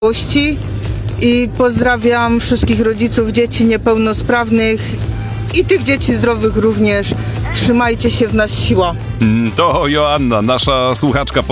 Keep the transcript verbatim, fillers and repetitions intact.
miłości i pozdrawiam wszystkich rodziców dzieci niepełnosprawnych i tych dzieci zdrowych również. Trzymajcie się, w nas siła. To Joanna, nasza słuchaczka.